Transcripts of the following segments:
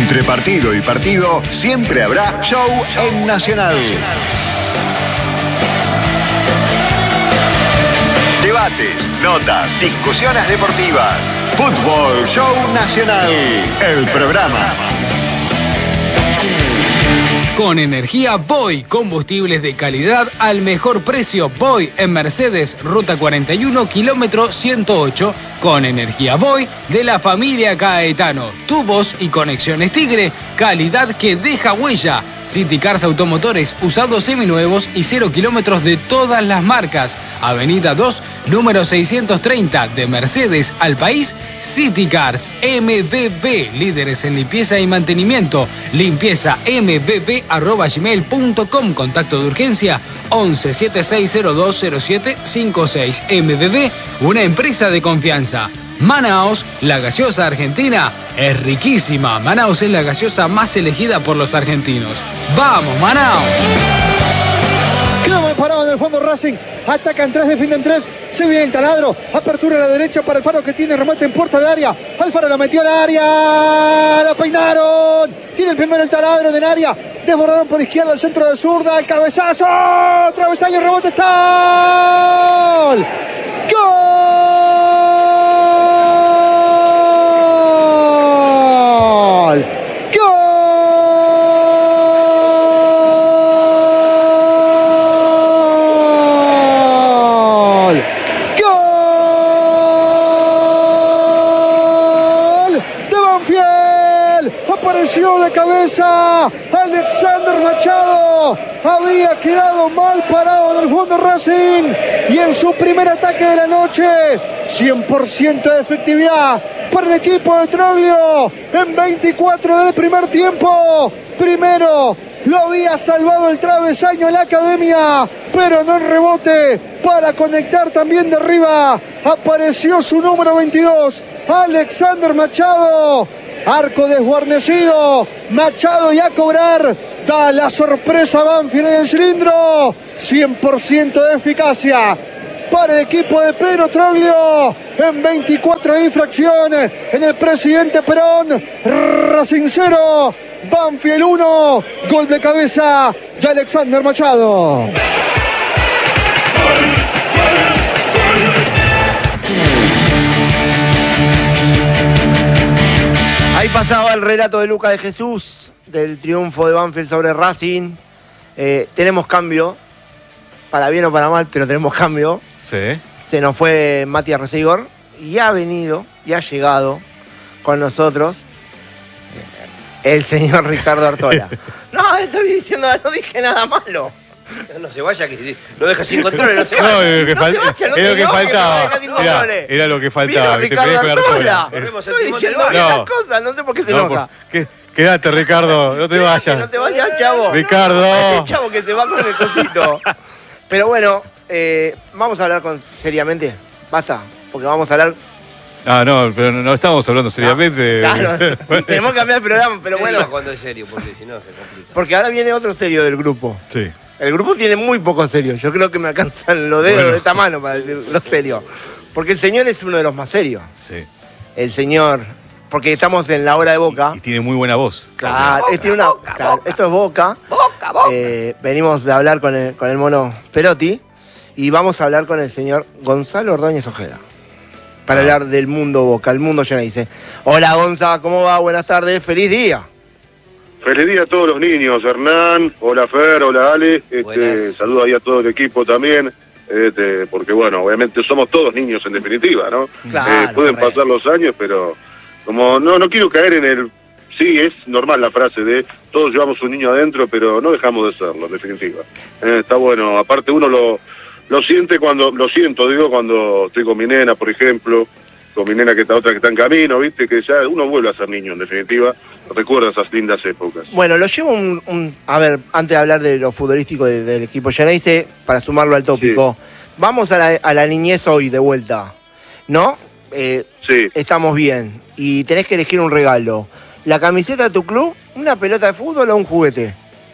Entre partido y partido siempre habrá show en Nacional. Debates, notas, discusiones deportivas. Fútbol Show Nacional, el programa. Con energía Voy, combustibles de calidad al mejor precio. Voy en Mercedes, ruta 41, kilómetro 108. Con energía Voy de la familia Caetano. Tubos y conexiones Tigre, calidad que deja huella. City Cars Automotores, usados seminuevos y 0 kilómetros de todas las marcas. Avenida 2, número 630, de Mercedes al país. City Cars MBB, líderes en limpieza y mantenimiento. limpiezambb@gmail.com. Contacto de urgencia 11 7602 0756. MBB, una empresa de confianza. Manaos, la gaseosa argentina, es riquísima. Manaos es la gaseosa más elegida por los argentinos. ¡Vamos, Manaos! Quedó mal parado en el fondo Racing. Atacan 3, defienden 3. Se viene el taladro. Apertura a la derecha para Alfaro, que tiene remate en puerta de área. Alfaro la metió al área. La peinaron. Tiene el primero el taladro del área. Desbordaron por izquierda, el centro de zurda. El cabezazo. Travesaño, rebote. ¡Está! ¡Gol! De cabeza, Alexander Machado había quedado mal parado en el fondo Racing y en su primer ataque de la noche, 100% de efectividad para el equipo de Troglio en 24 del primer tiempo. Primero lo había salvado el travesaño en la academia, pero no en rebote para conectar también de arriba. Apareció su número 22, Alexander Machado. Arco desguarnecido, Machado y a cobrar. Da la sorpresa Banfield en el cilindro. 100% de eficacia para el equipo de Pedro Troglio en 24 de infracción en el Presidente Perón. Racing 0, Banfield 1. Gol de cabeza de Alexander Machado. Ahí pasaba el relato de Luca de Jesús del triunfo de Banfield sobre Racing. Tenemos cambio, para bien o para mal, pero tenemos cambio. Sí. Se nos fue Matías Recigor y ha venido y ha llegado con nosotros el señor Ricardo Artola. No, estoy diciendo, no dije nada malo. No se vaya, que lo deja sin control, no se vaya. No, era lo que faltaba. Era lo que faltaba. Ricardo Artola. Estoy diciendo las cosas, no sé por qué te enoja. Quédate, Ricardo, no te vayas. No te vayas, chavo. Ricardo. Este chavo que se va con el cosito. Pero bueno, vamos a hablar seriamente. Basta, porque vamos a hablar... Ah, no, pero no estamos hablando seriamente. Claro, tenemos que cambiar el programa, pero bueno. Cuando es serio, porque si no se complica. Porque ahora viene otro serio del grupo. Sí. El grupo tiene muy poco serio. Yo creo que me alcanzan los dedos de esta mano para decir lo serio. Porque el señor es uno de los más serios. Sí. El señor, porque estamos en la hora de Boca. Y tiene muy buena voz. Claro, esto es Boca. Venimos de hablar con el mono Perotti y vamos a hablar con el señor Gonzalo Ordóñez Ojeda. Para hablar del mundo Boca, el mundo Geneise. Hola Gonza, ¿cómo va? Buenas tardes, feliz día. Feliz día a todos los niños, Hernán, hola Fer, hola Ale, saludo ahí a todo el equipo también, porque bueno, obviamente somos todos niños en definitiva, ¿no? Claro, pueden pasar los años, pero como no quiero caer en el... Sí, es normal la frase de todos llevamos un niño adentro, pero no dejamos de serlo, en definitiva. Está bueno, aparte uno lo siente cuando estoy con mi nena, por ejemplo, con mi nena que está otra que está en camino, viste, que ya uno vuelve a ser niño, en definitiva, recuerda esas lindas épocas. Bueno, lo llevo a ver, antes de hablar de lo futbolístico del equipo Geneise, para sumarlo al tópico, sí. Vamos a la niñez hoy de vuelta, ¿no? Sí. Estamos bien, y tenés que elegir un regalo. ¿La camiseta de tu club, una pelota de fútbol o un juguete?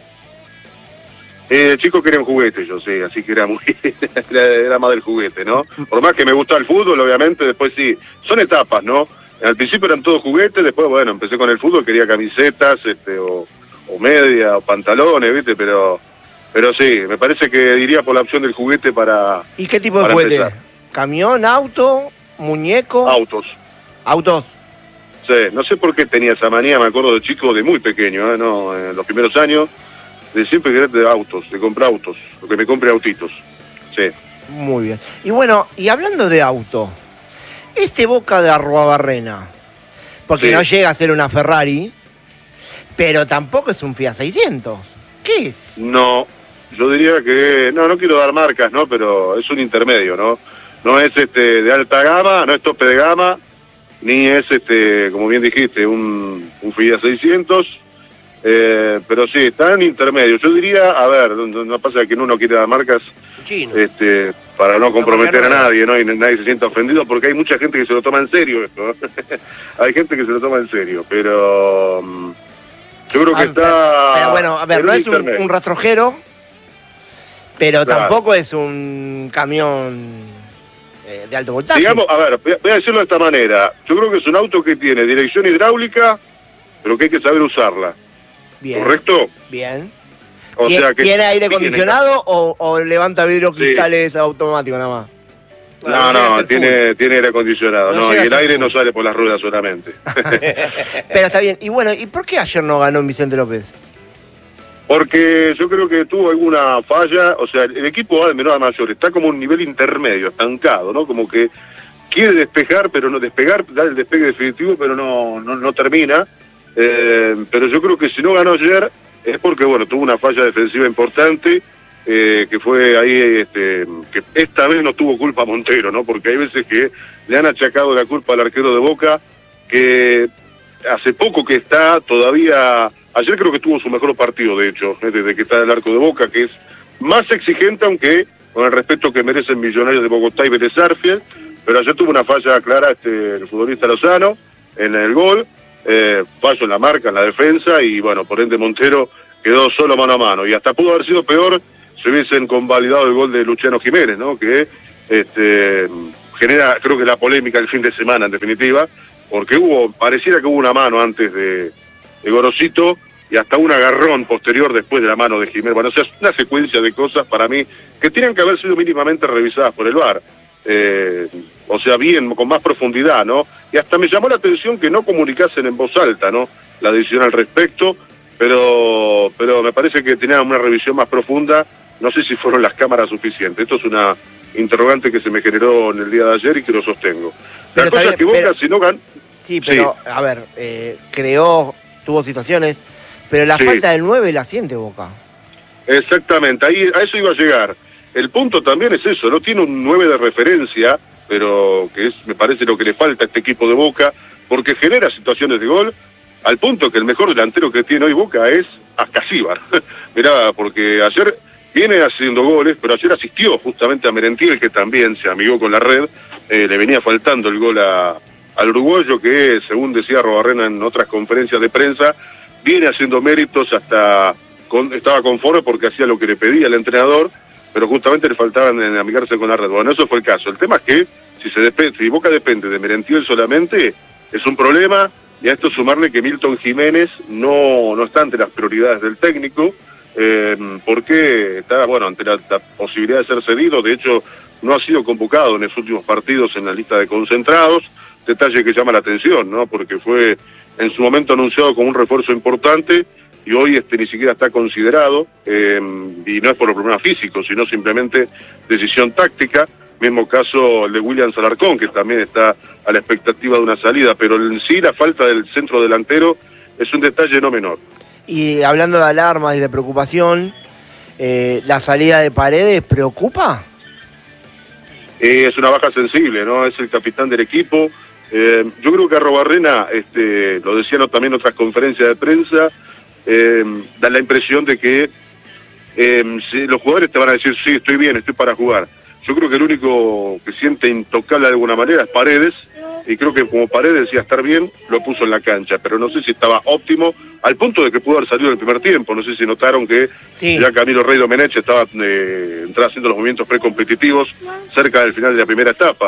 Chicos querían juguete, yo sé, así que era más del juguete, ¿no? Por más que me gusta el fútbol, obviamente, después sí, son etapas, ¿no? Al principio eran todos juguetes, después, bueno, empecé con el fútbol, quería camisetas, o media, o pantalones, ¿viste? Pero sí, me parece que diría por la opción del juguete para... ¿Y qué tipo de juguete? Empezar. ¿Camión, auto, muñeco? Autos. ¿Autos? Sí, no sé por qué tenía esa manía, me acuerdo de chico, de muy pequeño, ¿no? En los primeros años, de siempre querer de autos, de comprar autos, o que me compre autitos. Sí. Muy bien. Y bueno, y hablando de auto, Boca de Arruabarrena, porque Sí. no llega a ser una Ferrari, pero tampoco es un Fiat 600. ¿Qué es? No, yo diría que, no quiero dar marcas, ¿no? Pero es un intermedio, ¿no? No es de alta gama, no es tope de gama, ni es como bien dijiste, un Fiat 600, pero sí, está en intermedio. Yo diría, a ver, no pasa que uno no quiere dar marcas, Chino. para no comprometer a nadie, ¿no? Y nadie se sienta ofendido, porque hay mucha gente que se lo toma en serio esto, ¿no? Hay gente que se lo toma en serio, pero yo creo que está... Pero bueno, a ver, en no un es intermedio. un rastrojero, pero Claro. tampoco es un camión de alto voltaje. Digamos, a ver, voy a decirlo de esta manera. Yo creo que es un auto que tiene dirección hidráulica, pero que hay que saber usarla. Bien, ¿Correcto? bien. O sea que ¿Tiene aire tiene- acondicionado o levanta vidrio Sí. cristales automático nada más? No, tiene aire acondicionado. No No, llega y el a ser aire full. no sale por las ruedas solamente. Pero está bien. Y bueno, ¿y por qué ayer no ganó Vicente López? Porque yo creo que tuvo alguna falla, o sea, el equipo va de menor a mayor, está como un nivel intermedio, estancado, ¿no? Como que quiere despejar, pero no despegar, dar el despegue definitivo, pero no termina. Pero yo creo que si no ganó ayer es porque, bueno, tuvo una falla defensiva importante, que fue ahí, que esta vez no tuvo culpa Montero, ¿no? Porque hay veces que le han achacado la culpa al arquero de Boca, que hace poco que está todavía... Ayer creo que tuvo su mejor partido, de hecho, desde que está en el arco de Boca, que es más exigente, aunque con el respeto que merecen Millonarios de Bogotá y Vélez Sarsfield, pero ayer tuvo una falla clara el futbolista Lozano en el gol, fallo en la marca, en la defensa, y bueno, por ende Montero quedó solo mano a mano, y hasta pudo haber sido peor si hubiesen convalidado el gol de Luciano Jiménez, ¿no? Que genera, creo que la polémica el fin de semana, en definitiva, porque pareciera que hubo una mano antes de Gorosito, y hasta un agarrón posterior después de la mano de Jiménez. Bueno, o sea, es una secuencia de cosas para mí que tienen que haber sido mínimamente revisadas por el VAR. O sea, bien, con más profundidad, ¿no? Y hasta me llamó la atención que no comunicasen en voz alta, ¿no? La decisión al respecto, pero me parece que tenían una revisión más profunda. No sé si fueron las cámaras suficientes. Esto es una interrogante que se me generó en el día de ayer y que lo sostengo. Pero La cosa está es que bien, Boca, si no gan... Sí, pero, a ver, tuvo situaciones, pero la Sí. falta del 9 la siente Boca. Exactamente, ahí a eso iba a llegar. El punto también es eso, no tiene un 9 de referencia, pero que me parece lo que le falta a este equipo de Boca, porque genera situaciones de gol, al punto que el mejor delantero que tiene hoy Boca es Ascasíbar. Mirá, porque ayer viene haciendo goles, pero ayer asistió justamente a Merentiel, que también se amigó con la red, le venía faltando el gol al uruguayo, que según decía Arruabarrena en otras conferencias de prensa, viene haciendo méritos estaba conforme porque hacía lo que le pedía el entrenador, pero justamente le faltaban en amigarse con la red. Bueno, eso fue el caso. El tema es que si Boca depende de Merentiel solamente, es un problema, y a esto sumarle que Milton Jiménez no está ante las prioridades del técnico, porque está, bueno, ante la posibilidad de ser cedido. De hecho, no ha sido convocado en los últimos partidos en la lista de concentrados, detalle que llama la atención, ¿no? Porque fue en su momento anunciado como un refuerzo importante y hoy ni siquiera está considerado, y no es por el problema físico, sino simplemente decisión táctica. Mismo caso el de William Alarcón, que también está a la expectativa de una salida, pero en sí la falta del centro delantero es un detalle no menor. Y hablando de alarmas y de preocupación, ¿la salida de Paredes preocupa? Es una baja sensible, ¿no? Es el capitán del equipo. Yo creo que Arruabarrena, lo decían también en otras conferencias de prensa, da la impresión de que si los jugadores te van a decir, sí, estoy bien, estoy para jugar. Yo creo que el único que siente intocable de alguna manera es Paredes, y creo que como Paredes decía estar bien, lo puso en la cancha, pero no sé si estaba óptimo, al punto de que pudo haber salido en el primer tiempo. No sé si notaron que Sí. ya Camilo Rey Domenech estaba haciendo los movimientos precompetitivos cerca del final de la primera etapa.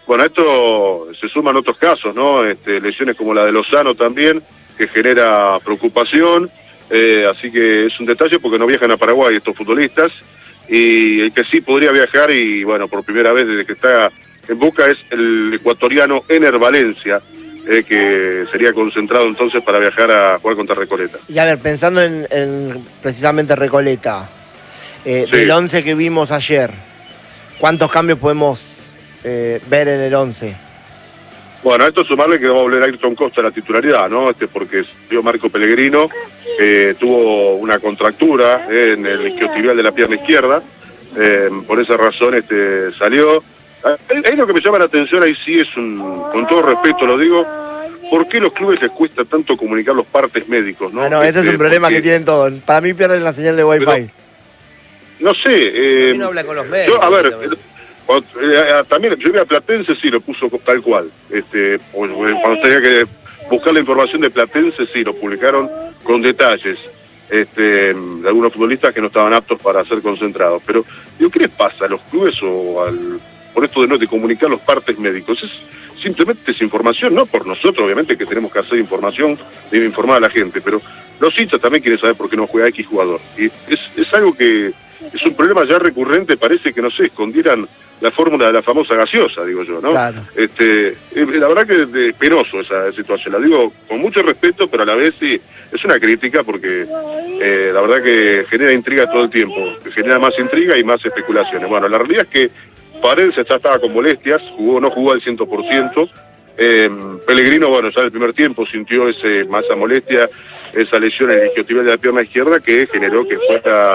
Bueno, a esto se suman otros casos, ¿no? Lesiones como la de Lozano también, que genera preocupación, así que es un detalle porque no viajan a Paraguay estos futbolistas, y el que sí podría viajar, y bueno, por primera vez desde que está en Boca, es el ecuatoriano Ener Valencia, que sería concentrado entonces para viajar a jugar contra Recoleta. Y a ver, pensando en precisamente Recoleta, del 11 que vimos ayer, ¿cuántos cambios podemos ver en el 11? Bueno, a esto sumarle que va a volver Ayrton Costa a la titularidad, ¿no? Porque dio Marco Pellegrino, tuvo una contractura en el isquiotibial de la pierna izquierda, por esa razón salió. Ahí lo que me llama la atención, ahí sí es con todo respeto lo digo, ¿por qué a los clubes les cuesta tanto comunicar los partes médicos, no? Ese es un problema que tienen todos. Para mí pierden la señal de Wi-Fi. Pero, no sé. No habla con los medios. A ver, también yo vi a Platense, sí, lo puso tal cual. Cuando tenía que buscar la información de Platense, sí, lo publicaron con detalles. De algunos futbolistas que no estaban aptos para ser concentrados. Pero, digo, ¿qué les pasa a los clubes por esto de comunicar los partes médicos? Simplemente es información, no por nosotros, obviamente, que tenemos que hacer información, debe informar a la gente, pero los hinchas también quieren saber por qué no juega X jugador. Y es algo que es un problema ya recurrente, parece que, no sé, escondieran la fórmula de la famosa gaseosa, digo yo, ¿no? Claro. La verdad que es penoso esa situación, la digo con mucho respeto, pero a la vez sí, es una crítica porque la verdad que genera intriga todo el tiempo, genera más intriga y más especulaciones. Bueno, la realidad es que Paredes ya estaba con molestias, no jugó al 100%. Pellegrino, bueno, ya en el primer tiempo sintió esa molestia, esa lesión en el isquiotibial de la pierna izquierda que generó que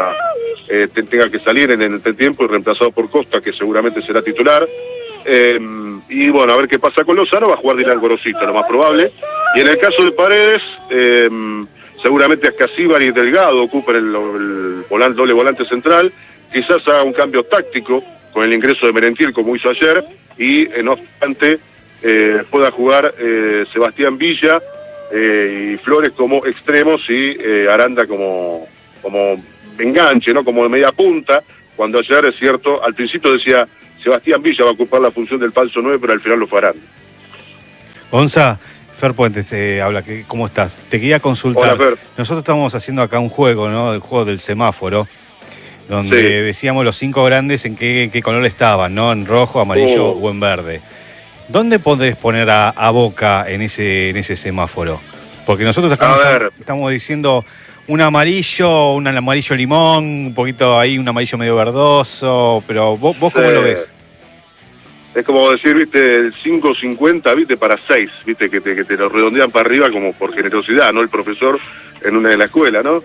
tenga que salir en el tiempo y reemplazado por Costa, que seguramente será titular. Y bueno, a ver qué pasa con Lozano, va a jugar Dylan Gorosito, lo más probable. Y en el caso de Paredes, seguramente Ascasíbar y Delgado ocupen el doble volante central, quizás haga un cambio táctico con el ingreso de Merentiel como hizo ayer, y no obstante pueda jugar Sebastián Villa y Flores como extremos y Aranda como enganche, ¿no? Como de media punta, cuando ayer, es cierto, al principio decía Sebastián Villa va a ocupar la función del falso 9, pero al final lo fue Aranda. Gonza, Fer Puentes te habla, ¿cómo estás? Te quería consultar. Hola, Fer. Nosotros estamos haciendo acá un juego, ¿no? El juego del semáforo, donde decíamos los 5 grandes en qué color estaban, ¿no? En rojo, amarillo o en verde. ¿Dónde podés poner a Boca en ese semáforo? Porque nosotros acá estamos diciendo un amarillo limón, un poquito ahí, un amarillo medio verdoso, pero vos ¿cómo lo ves? Es como decir, viste, el 5.50, viste, para 6, viste, que te lo redondean para arriba como por generosidad, ¿no? El profesor en una de la escuela, ¿no?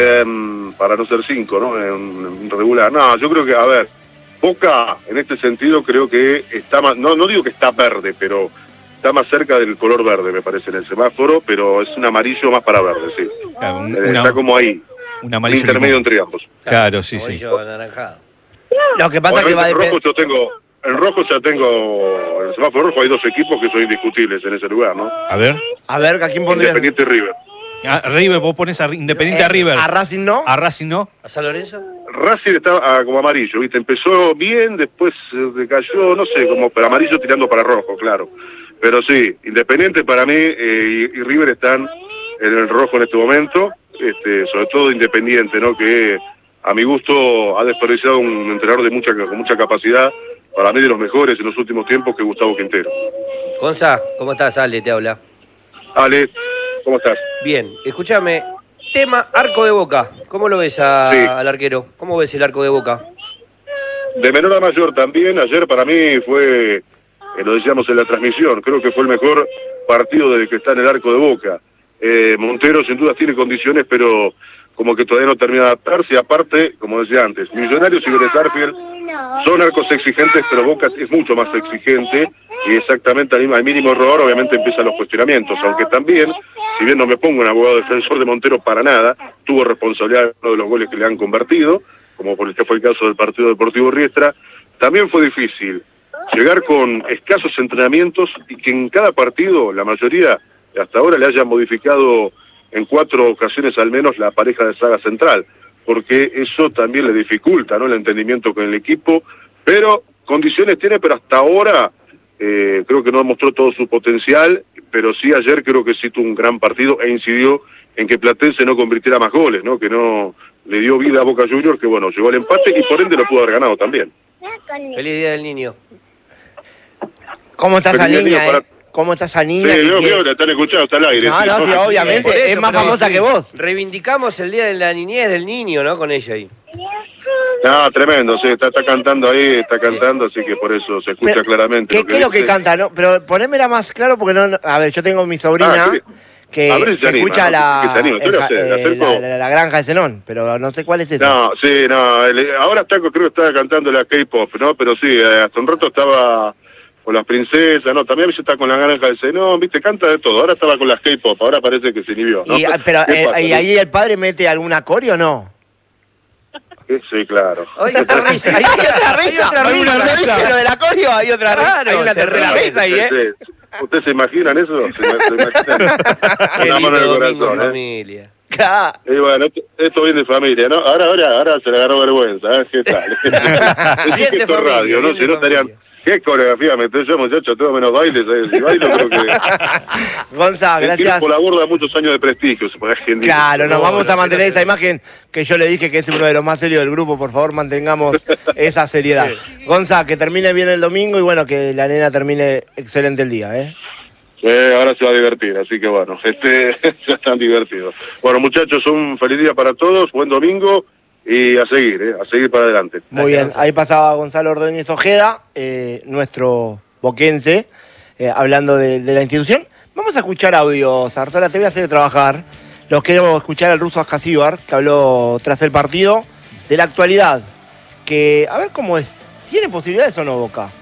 Para no ser 5, ¿no? En regular. No, yo creo que, a ver, Boca, en este sentido, creo que está más, no digo que está verde, pero está más cerca del color verde, me parece, en el semáforo, pero es un amarillo más para verde, sí. Claro, está como ahí, un amarillo intermedio entre ambos. Claro, sí. Anaranjado. Lo que pasa es que va a depender. En rojo ya tengo, en el semáforo rojo hay 2 equipos que son indiscutibles en ese lugar, ¿no? A ver, ¿a quién pondrías? Independiente y River. A River, vos pones a Independiente a River. ¿A Racing no? ¿A Racing no? ¿A San Lorenzo? Racing estaba como amarillo, ¿viste? Empezó bien, después decayó, no sé, pero amarillo tirando para rojo, claro. Pero sí, Independiente para mí y River están en el rojo en este momento, sobre todo Independiente, ¿no? Que a mi gusto ha desperdiciado un entrenador con mucha capacidad, para mí de los mejores en los últimos tiempos, que Gustavo Quintero. Gonza, ¿cómo estás? Ale, te habla. Ale, ¿cómo estás? Bien, escúchame, tema arco de Boca, ¿cómo lo ves al arquero? ¿Cómo ves el arco de Boca? De menor a mayor también, ayer para mí fue, lo decíamos en la transmisión, creo que fue el mejor partido desde que está en el arco de Boca. Montero sin duda tiene condiciones, pero como que todavía no termina de adaptarse, y aparte, como decía antes, Millonarios y Vélez Sarsfield son arcos exigentes, pero Boca es mucho más exigente, y exactamente al mínimo error obviamente empiezan los cuestionamientos, aunque también, si bien no me pongo un abogado defensor de Montero para nada, tuvo responsabilidad en uno de los goles que le han convertido, como por el que fue el caso del partido Deportivo Riestra. También fue difícil llegar con escasos entrenamientos y que en cada partido, la mayoría, hasta ahora le hayan modificado en 4 ocasiones al menos la pareja de saga central, porque eso también le dificulta, ¿no?, el entendimiento con el equipo, pero condiciones tiene, pero hasta ahora creo que no mostró todo su potencial, pero sí ayer creo que sí tuvo un gran partido e incidió en que Platense no convirtiera más goles, ¿no? Que no le dio vida a Boca Juniors, que bueno, llegó al empate y por ende lo pudo haber ganado también. Feliz Día del Niño. ¿Cómo está esa niña, ¿Cómo está esa niña? Sí, veo, la están escuchando hasta el aire. No, sí, obviamente, eso, es más famosa que vos. Reivindicamos el Día de la Niñez del Niño, ¿no? Con ella ahí. No, tremendo, sí, está cantando ahí, así que por eso se escucha claramente. ¿Qué es lo que canta? ¿No? Pero ponémela más claro porque no... A ver, yo tengo mi sobrina... Sí. Que escucha la granja de Zenón, pero no sé cuál es esa. No, sí, no, ahora creo que estaba cantando la K-pop, ¿no? Pero sí, hasta un rato estaba con las princesas, ¿no? También a veces está con la granja de Zenón, viste, canta de todo. Ahora estaba con las K-pop, ahora parece que se inhibió, ¿no? Pero ¿y ahí el padre mete algún acorio o no? Sí, claro. Hay otra risa. Lo del acorio hay otra risa. Hay una tercera risa ahí, ¿Ustedes se imaginan eso? ¿Se imaginan? Una mano en el corazón, familia. Y bueno, esto viene de familia, ¿no? Ahora se le agarró vergüenza, ¿qué tal? Bien de radio, ¿no? Si no estarían... ¿Qué coreografía metés yo, muchacho? Tengo menos bailes. Si bailo, creo que... Gonza, gracias. Por la borda muchos años de prestigio, se puede gente. Claro, nos vamos a mantener esta imagen que yo le dije que es uno de los más serios del grupo. Por favor, mantengamos esa seriedad. Gonza, que termine bien el domingo y bueno, que la nena termine excelente el día, ahora se va a divertir, así que bueno, ya están divertidos. Bueno, muchachos, un feliz día para todos, buen domingo. Y a seguir para adelante. Muy bien, ahí pasaba Gonzalo Ordóñez Ojeda, nuestro boquense, hablando de la institución. Vamos a escuchar audios, Artola, te voy a hacer trabajar. Los quiero escuchar al ruso Askasibar, que habló tras el partido, de la actualidad. Que, a ver cómo es, ¿tiene posibilidades o no Boca?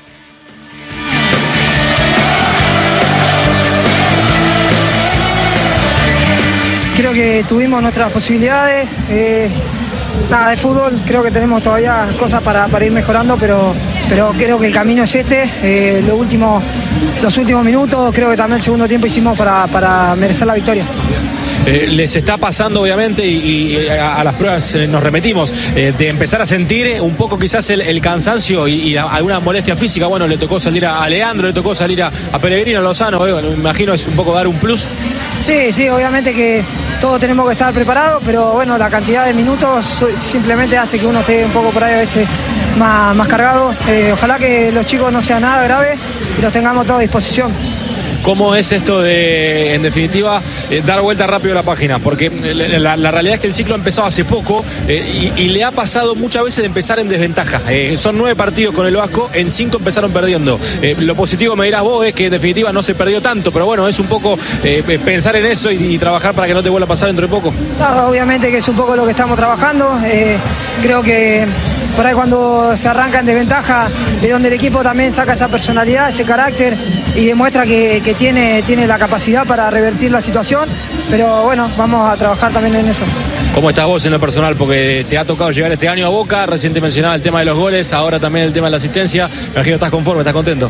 Creo que tuvimos nuestras posibilidades. Nada, de fútbol creo que tenemos todavía cosas para ir mejorando, pero creo que el camino es este. Los últimos minutos, creo que también el segundo tiempo hicimos para merecer la victoria. Les está pasando obviamente y a las pruebas nos remetimos de empezar a sentir un poco quizás el cansancio y alguna molestia física. Bueno, le tocó salir a Leandro, le tocó salir a Pellegrino, a Lozano, bueno, me imagino es un poco dar un plus. Sí, obviamente que todos tenemos que estar preparados, pero bueno, la cantidad de minutos simplemente hace que uno esté un poco por ahí a veces más cargado. Ojalá que los chicos no sean nada grave y los tengamos todos a disposición. ¿Cómo es esto de, en definitiva, dar vuelta rápido a la página? Porque la realidad es que el ciclo empezó hace poco y le ha pasado muchas veces de empezar en desventaja. Son 9 partidos con el Vasco, en 5 empezaron perdiendo. Lo positivo, me dirás vos, es que en definitiva no se perdió tanto, pero bueno, es un poco pensar en eso y trabajar para que no te vuelva a pasar dentro de poco. Claro, obviamente que es un poco lo que estamos trabajando. Creo que por ahí cuando se arranca en desventaja es donde el equipo también saca esa personalidad, ese carácter y demuestra que tiene la capacidad para revertir la situación, pero bueno, vamos a trabajar también en eso. ¿Cómo estás vos en lo personal? Porque te ha tocado llegar este año a Boca, recién te mencionaba el tema de los goles, ahora también el tema de la asistencia. Me imagino que estás conforme, estás contento.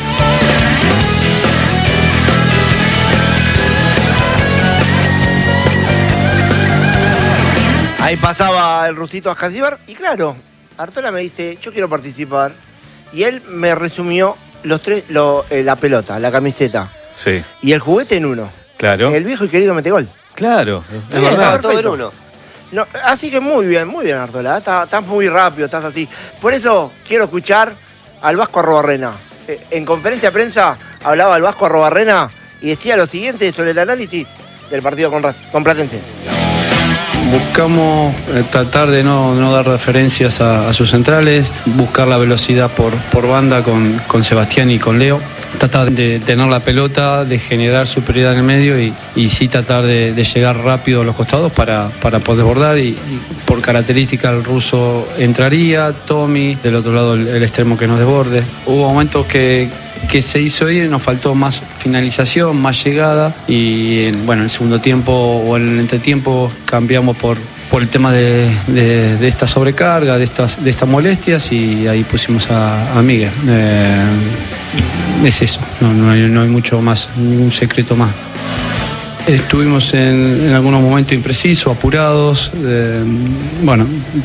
Ahí pasaba el rusito Askasibar y claro, Artola me dice, yo quiero participar. Y él me resumió la pelota, la camiseta. Sí. Y el juguete en uno. Claro. El viejo y querido metegol. Claro, es verdad. Todo en uno. No, así que muy bien, Artola. Estás muy rápido, estás así. Por eso quiero escuchar al Vasco Arrobarrena. En conferencia de prensa hablaba el Vasco Arrobarrena y decía lo siguiente sobre el análisis del partido con Platense. Buscamos tratar de no dar referencias a sus centrales, buscar la velocidad por banda con Sebastián y con Leo, tratar de tener la pelota, de generar superioridad en el medio y sí tratar de llegar rápido a los costados para poder bordar y por característica el ruso entraría, Tommy, del otro lado el extremo que nos desborde. Hubo momentos que se hizo ir, nos faltó más finalización, más llegada y en el segundo tiempo o en el entretiempo cambiamos por el tema de esta sobrecarga, de estas molestias y ahí pusimos a Miguel. Es eso, no hay mucho más, ningún secreto más. Estuvimos en algunos momentos imprecisos, apurados,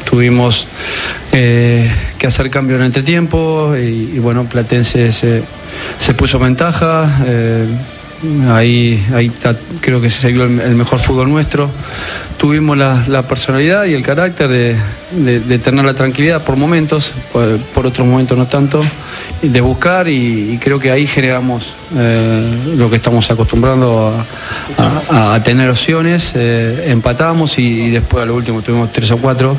tuvimos que hacer cambio en el entretiempo y Platense se puso ventaja. Ahí creo que se vio el mejor fútbol nuestro. Tuvimos la personalidad y el carácter de tener la tranquilidad por momentos, por otros momentos no tanto, de buscar y creo que ahí generamos lo que estamos acostumbrando a tener opciones. Empatamos y después a lo último tuvimos 3 o 4.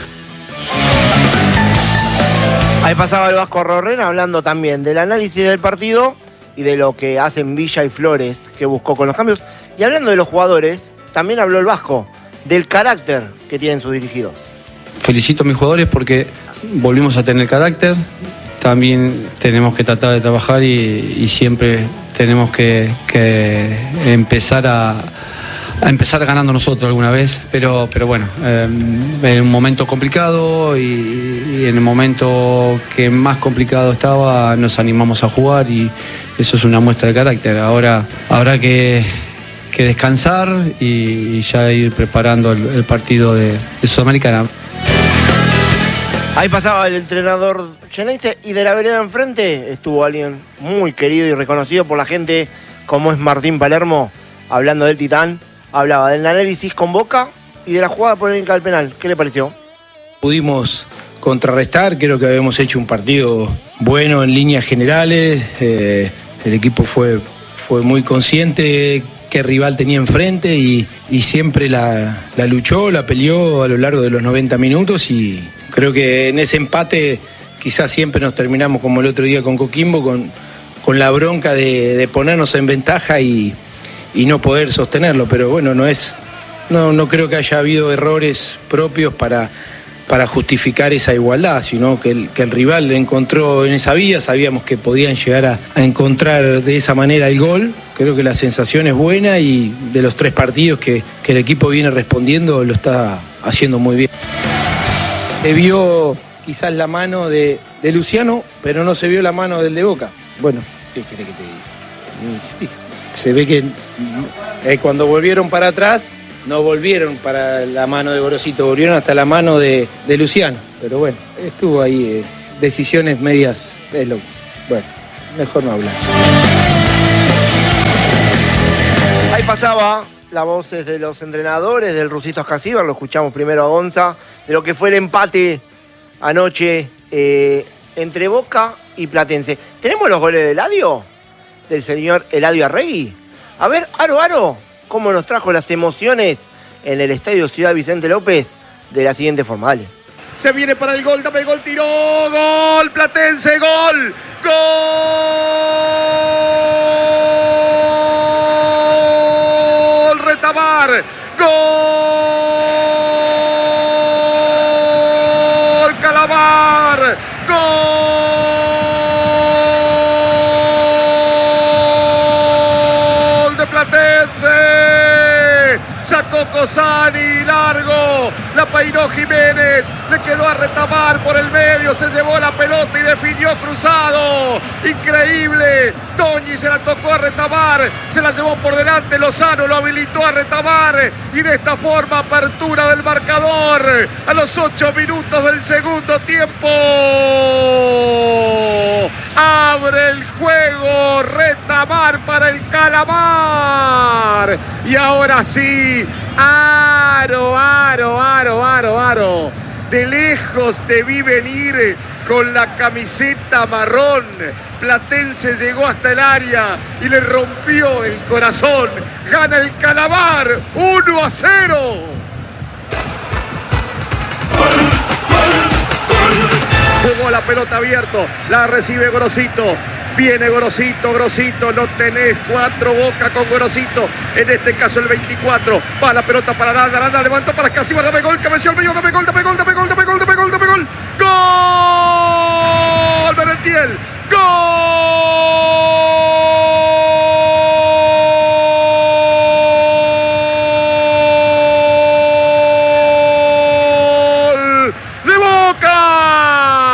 Ahí pasaba el Vasco Rorrena hablando también del análisis del partido y de lo que hacen Villa y Flores, que buscó con los cambios. Y hablando de los jugadores, también habló el Vasco del carácter que tienen sus dirigidos. Felicito a mis jugadores porque volvimos a tener carácter. También tenemos que tratar de trabajar y siempre tenemos que empezar a empezar ganando nosotros alguna vez, pero bueno, en un momento complicado y en el momento que más complicado estaba nos animamos a jugar y eso es una muestra de carácter. Ahora habrá que descansar y ya ir preparando el partido de Sudamericana. Ahí pasaba el entrenador Geneise y de la vereda enfrente estuvo alguien muy querido y reconocido por la gente como es Martín Palermo, hablando del Titán. Hablaba del análisis con Boca y de la jugada polémica del penal. ¿Qué le pareció? Pudimos contrarrestar, creo que habíamos hecho un partido bueno en líneas generales. El equipo fue muy consciente qué rival tenía enfrente y siempre la luchó, la peleó a lo largo de los 90 minutos y creo que en ese empate quizás siempre nos terminamos como el otro día con Coquimbo, con la bronca de ponernos en ventaja y no poder sostenerlo, pero bueno, no creo que haya habido errores propios para justificar esa igualdad, sino que el rival encontró en esa vía, sabíamos que podían llegar a encontrar de esa manera el gol. Creo que la sensación es buena y de los 3 partidos que el equipo viene respondiendo lo está haciendo muy bien. Se vio quizás la mano de Luciano, pero no se vio la mano del de Boca. Bueno, ¿qué quiere que te diga? Sí. Se ve que cuando volvieron para atrás, no volvieron para la mano de Gorosito, volvieron hasta la mano de Luciano. Pero bueno, estuvo ahí decisiones medias. Bueno, mejor no hablar. Ahí pasaba las voces de los entrenadores, del Rusito Ascasíbar, lo escuchamos primero a Gonza, de lo que fue el empate anoche entre Boca y Platense. ¿Tenemos los goles de Eladio? Del señor Eladio Arregui. A ver, Aro, cómo nos trajo las emociones en el Estadio Ciudad Vicente López de la siguiente forma. Dale. Se viene para el gol, dame el gol, tiró, gol, Platense, gol, gol, Retamar, gol, Calamar, gol. Sacó Cosani, largo, la peinó Jiménez, le quedó a Retamar por el medio, se llevó la pelota y definió cruzado, increíble, Toñi se la tocó a Retamar, se la llevó por delante, Lozano lo habilitó a Retamar y de esta forma apertura del marcador a los 8 minutos del segundo tiempo. Abre el juego Retamar para el Calamar. Y ahora sí, Aro. De lejos te vi venir con la camiseta marrón. Platense llegó hasta el área y le rompió el corazón. Gana el Calamar 1-0. Jugó la pelota abierto, la recibe Gorosito. Viene Gorosito, no tenés 4 Boca con Gorosito, en este caso el 24, va la pelota para Aranda, levantó para Ascasíbar, dame gol, cabeció al medio, dame gol, gol, Merentiel,